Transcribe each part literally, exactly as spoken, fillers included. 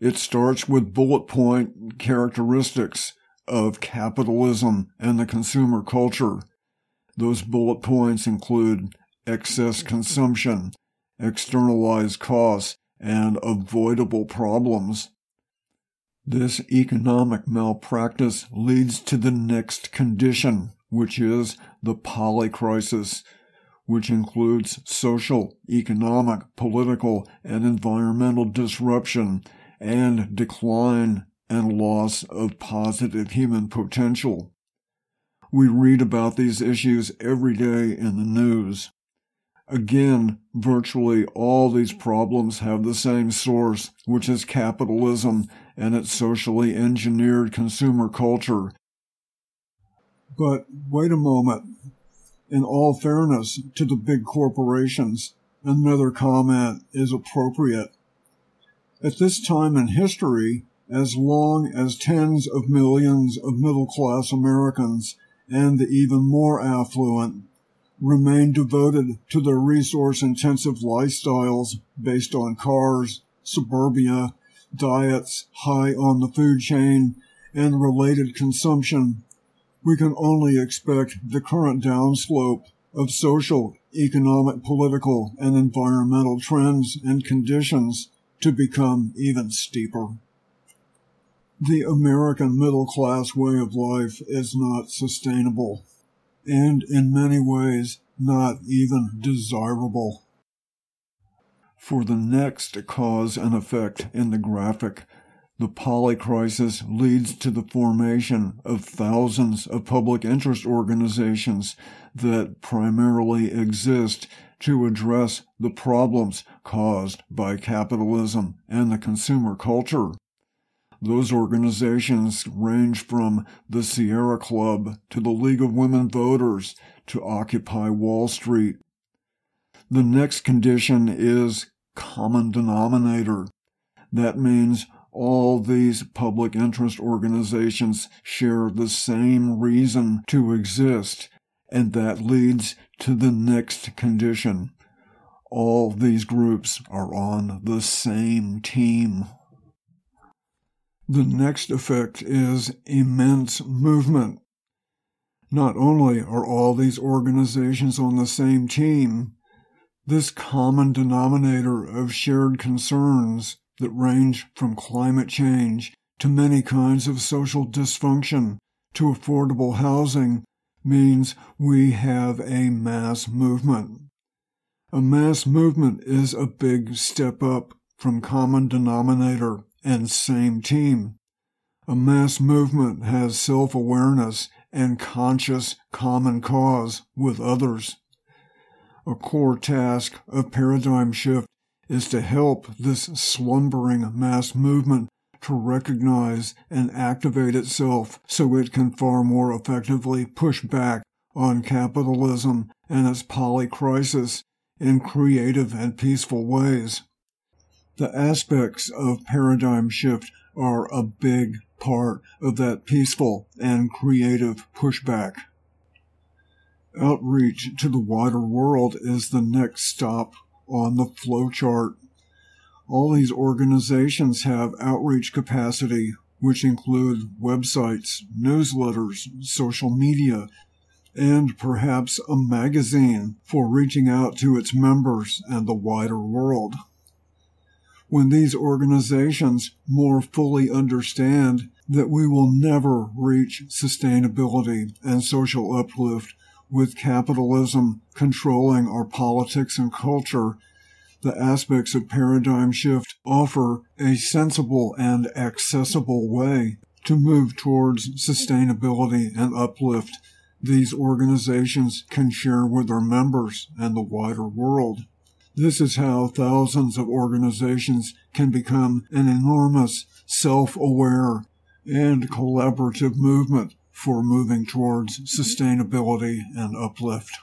It starts with bullet point characteristics of capitalism and the consumer culture. Those bullet points include excess consumption, externalized costs, and avoidable problems. This economic malpractice leads to the next condition, which is the polycrisis, which includes social, economic, political, and environmental disruption and decline and loss of positive human potential. We read about these issues every day in the news. Again, virtually all these problems have the same source, which is capitalism and its socially engineered consumer culture. But wait a moment. In all fairness to the big corporations, another comment is appropriate. At this time in history, as long as tens of millions of middle-class Americans and the even more affluent remain devoted to their resource-intensive lifestyles based on cars, suburbia, diets high on the food chain, and related consumption, we can only expect the current downslope of social, economic, political, and environmental trends and conditions to become even steeper. The American middle-class way of life is not sustainable, and in many ways not even desirable. For the next cause and effect in the graphic, the polycrisis leads to the formation of thousands of public interest organizations that primarily exist to address the problems caused by capitalism and the consumer culture. Those organizations range from the Sierra Club to the League of Women Voters to Occupy Wall Street. The next condition is common denominator. That means all these public interest organizations share the same reason to exist, and that leads to the next condition. All these groups are on the same team. The next effect is immense movement. Not only are all these organizations on the same team, this common denominator of shared concerns that range from climate change to many kinds of social dysfunction to affordable housing means we have a mass movement. A mass movement is a big step up from common denominator and same team. A mass movement has self-awareness and conscious common cause with others. A core task of paradigm shift is to help this slumbering mass movement to recognize and activate itself so it can far more effectively push back on capitalism and its polycrisis in creative and peaceful ways. The aspects of paradigm shift are a big part of that peaceful and creative pushback. Outreach to the wider world is the next stop on the flowchart. All these organizations have outreach capacity, which include websites, newsletters, social media, and perhaps a magazine for reaching out to its members and the wider world. When these organizations more fully understand that we will never reach sustainability and social uplift with capitalism controlling our politics and culture, the aspects of paradigm shift offer a sensible and accessible way to move towards sustainability and uplift these organizations can share with their members and the wider world. This is how thousands of organizations can become an enormous, self-aware, and collaborative movement for moving towards sustainability and uplift.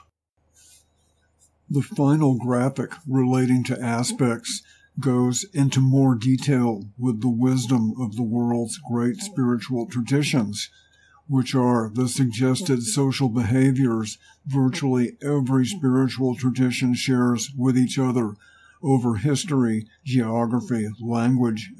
The final graphic relating to aspects goes into more detail with the wisdom of the world's great spiritual traditions, which are the suggested social behaviors virtually every spiritual tradition shares with each other over history, geography, language,